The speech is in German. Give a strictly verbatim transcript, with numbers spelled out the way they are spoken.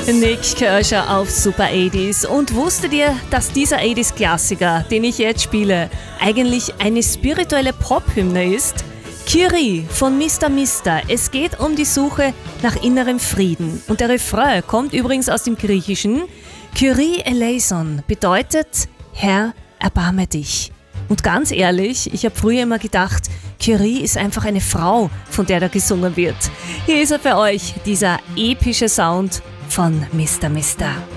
Nick Kershaw auf Super achtziger. Und wusstet ihr, dass dieser achtziger-Klassiker, den ich jetzt spiele, eigentlich eine spirituelle Pop-Hymne ist? Kyrie von Mister Mister. Es geht um die Suche nach innerem Frieden. Und der Refrain kommt übrigens aus dem Griechischen. Kyrie eleison bedeutet Herr, erbarme dich. Und ganz ehrlich, ich habe früher immer gedacht, Kyrie ist einfach eine Frau, von der da gesungen wird. Hier ist er für euch, dieser epische Sound von Mister Mister.